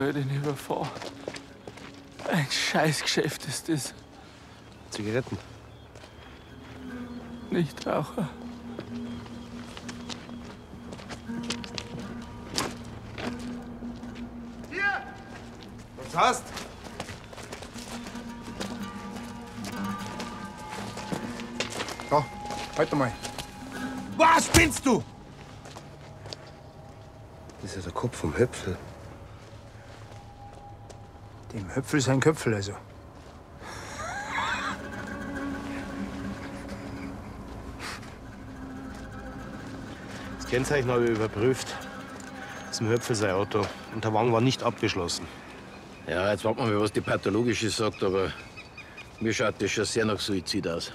Den überfahren. Ein Scheißgeschäft ist das. Zigaretten. Nichtraucher. Hier! Was hast? Da, halt mal. Was spinnst du? Das ist ja der Kopf vom Höpfel. Dem Höpfel sein Köpfel also. Das Kennzeichen habe ich überprüft. Das ist ein Höpfel sein Auto. Und der Wagen war nicht abgeschlossen. Ja, jetzt warten wir mal, was die Pathologische sagt, aber mir schaut das schon sehr nach Suizid aus.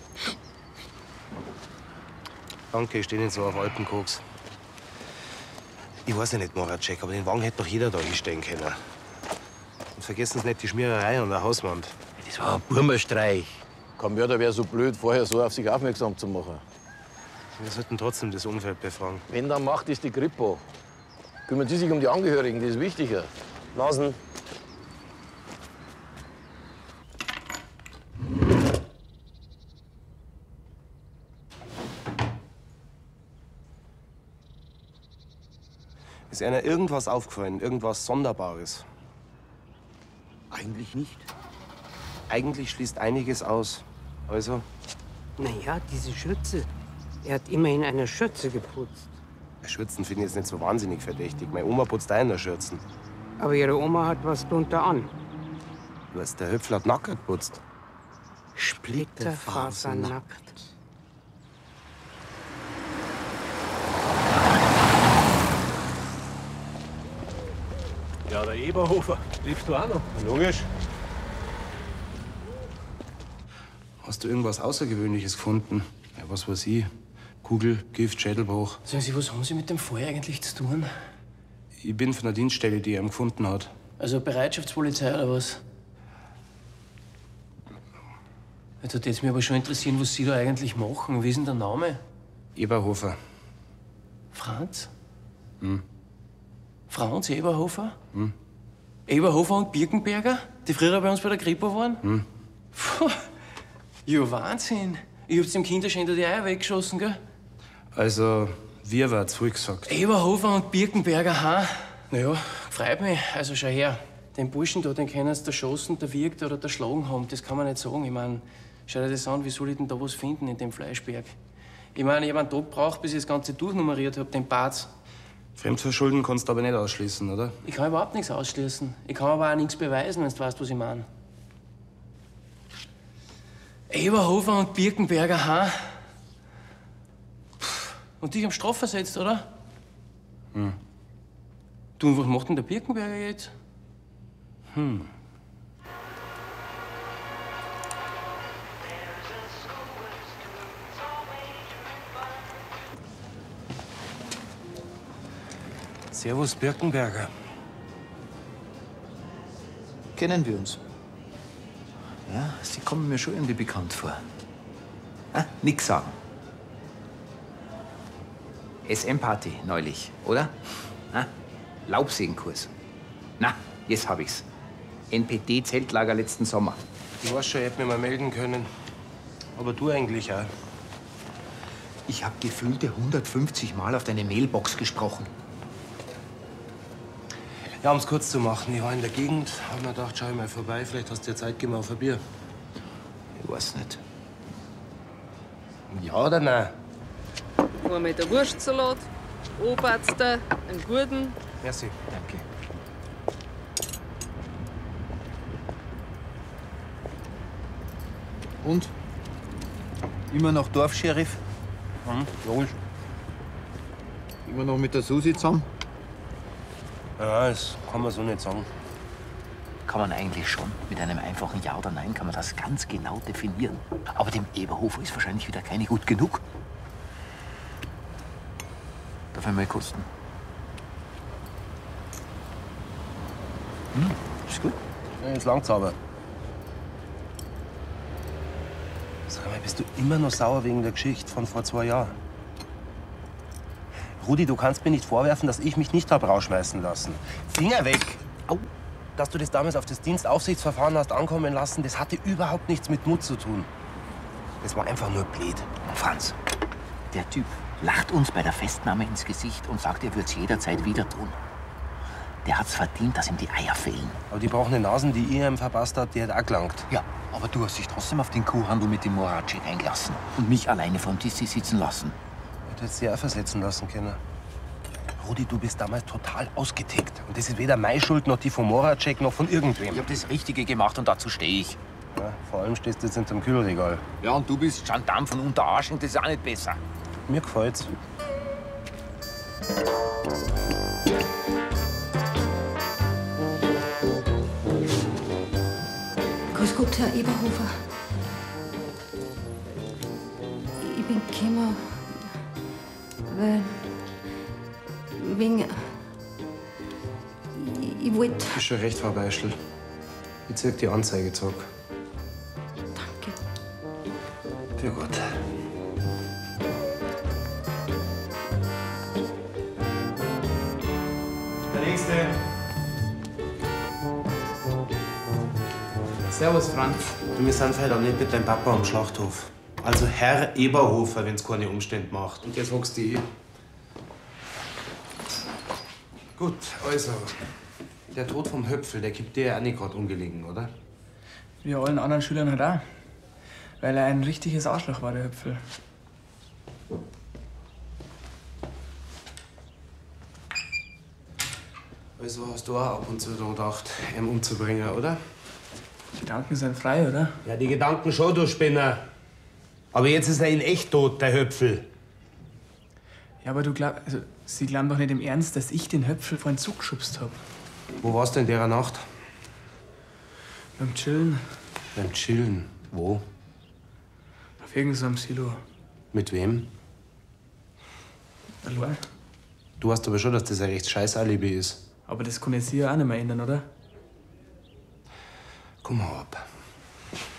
Danke, ich stehe nicht so auf Alpenkoks. Ich weiß ja nicht, Moratschek, aber den Wagen hätte doch jeder da hinstellen können. Und vergessen Sie nicht die Schmiererei an der Hauswand. Das war ein Burmerstreich. Kein Mörder wäre so blöd, vorher so auf sich aufmerksam zu machen. Wir sollten trotzdem das Umfeld befragen. Wenn dann macht es die Kripo. Kümmern Sie sich um die Angehörigen, das ist wichtiger. Nasen. Ist einer irgendwas aufgefallen? Irgendwas Sonderbares? Eigentlich nicht. Eigentlich schließt einiges aus. Also, Naja, diese Schürze. Er hat immerhin eine Schürze geputzt. Schürzen finde ich jetzt nicht so wahnsinnig verdächtig. Meine Oma putzt auch in der Schürzen. Aber ihre Oma hat was drunter an. Du hast der Höpfel hat Nacker geputzt. Splitterfasernackt. Ja, der Eberhofer. Lebst du auch noch? Logisch. Hast du irgendwas Außergewöhnliches gefunden? Ja, was weiß ich. Kugel, Gift, Schädelbruch. Sagen Sie, was haben Sie mit dem Fall eigentlich zu tun? Ich bin von der Dienststelle, die ihn gefunden hat. Also Bereitschaftspolizei oder was? Jetzt würde es mich aber schon interessieren, was Sie da eigentlich machen. Wie ist denn der Name? Eberhofer. Franz? Franz Eberhofer? Eberhofer und Birkenberger, die früher bei uns bei der Kripo waren? Puh, ja, Wahnsinn. Ich hab's dem Kinderschänder die Eier weggeschossen, gell? Also, wir war's früh gesagt. Eberhofer und Birkenberger, ha? Naja, freut mich. Also schau her. Den Burschen da, den können sie erschossen, der wirkt oder der schlagen haben. Das kann man nicht sagen. Ich mein, schau dir das an, wie soll ich denn da was finden in dem Fleischberg? Ich meine, ich hab einen Tag gebraucht, bis ich das Ganze durchnummeriert hab, den Barz. Fremdverschulden kannst du aber nicht ausschließen, oder? Ich kann überhaupt nichts ausschließen. Ich kann aber auch nichts beweisen, wenn du weißt, was ich meine. Eberhofer und Birkenberger, ha? Und dich am Straf versetzt, oder? Du, und was macht denn der Birkenberger jetzt? Servus, Birkenberger. Kennen wir uns? Ja, Sie kommen mir schon irgendwie bekannt vor. Nix sagen. SM-Party neulich, oder? Laubsägenkurs. Na, jetzt hab ich's. NPD-Zeltlager letzten Sommer. Ich weiß schon, ich hätte mich mal melden können. Aber du eigentlich auch. Ich hab gefühlte 150 Mal auf deine Mailbox gesprochen. Ja, um es kurz zu machen, ich war in der Gegend, hab mir gedacht, schau ich mal vorbei, vielleicht hast du dir Zeit gegeben auf ein Bier. Ich weiß nicht. Ja oder nein? Einmal der Wurstsalat, Oberster, einen guten. Merci. Danke. Und? Immer noch Dorfscheriff? Logisch. Immer noch mit der Susi zusammen? Ja, das kann man so nicht sagen. Kann man eigentlich schon. Mit einem einfachen Ja oder Nein kann man das ganz genau definieren. Aber dem Eberhofer ist wahrscheinlich wieder keine gut genug. Darf ich mal kosten? Ist gut. Ja, jetzt langt's aber. Sag mal, bist du immer noch sauer wegen der Geschichte von vor 2 Jahren? Rudi, du kannst mir nicht vorwerfen, dass ich mich nicht hab rausschmeißen lassen. Finger weg! Au. Dass du das damals auf das Dienstaufsichtsverfahren hast ankommen lassen, das hatte überhaupt nichts mit Mut zu tun. Das war einfach nur blöd. Franz, der Typ lacht uns bei der Festnahme ins Gesicht und sagt, er würde es jederzeit wieder tun. Der hat's verdient, dass ihm die Eier fehlen. Aber die brauchen Nasen, die ihr ihm verpasst hat, die hat auch gelangt. Ja, aber du hast dich trotzdem auf den Kuhhandel mit dem Moratschek eingelassen und mich alleine vor dem Tissi sitzen lassen. Du hättest sie auch versetzen lassen können. Rudi, du bist damals total ausgetickt. Und das ist weder meine Schuld, noch die von Moratschek, noch von irgendwem. Ich hab das Richtige gemacht und dazu stehe ich. Ja, vor allem stehst du jetzt hinterm Kühlregal. Ja, und du bist Gendarm von Unterarsching, das ist auch nicht besser. Mir gefällt's. Grüß Gott, Herr Eberhofer. Ich bin gekommen, weil wegen... Ich wollte... Ist schon recht, Frau Beischel. Ich zieh die Anzeige zurück. Danke. Für Gott. Der Nächste. Servus, Franz. Du, wir sind heute nicht mit deinem Papa am Schlachthof. Also Herr Eberhofer, wenn's keine Umstände macht. Und jetzt hockst du eh. Gut, also. Der Tod vom Höpfel, der gibt dir ja auch nicht gerade ungelegen, oder? Wie allen anderen Schülern halt auch. Weil er ein richtiges Arschloch war, der Höpfel. Also hast du auch ab und zu daran gedacht, ihn umzubringen, oder? Die Gedanken sind frei, oder? Ja, die Gedanken schon, du Spinner. Aber jetzt ist er in echt tot, der Höpfel. Ja, aber Sie glauben doch nicht im Ernst, dass ich den Höpfel vor den Zug geschubst hab. Wo warst du in der Nacht? Beim Chillen. Beim Chillen. Wo? Auf irgendeinem Silo. Mit wem? Allein. Du weißt aber schon, dass das ein recht scheiß Alibi ist. Aber das kann jetzt hier auch nicht mehr ändern, oder? Komm mal ab.